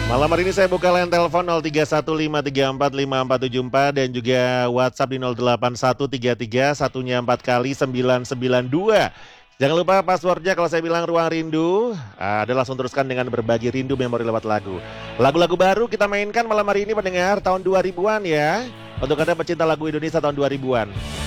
Malam hari ini saya buka line telepon 0315345474 dan juga WhatsApp di 08133 satunya 4 kali 992. Jangan lupa passwordnya kalau saya bilang Ruang Rindu adalah langsung teruskan dengan berbagi rindu memori lewat lagu. Lagu-lagu baru kita mainkan malam hari ini pendengar tahun 2000-an ya. Untuk Anda pecinta lagu Indonesia tahun 2000-an.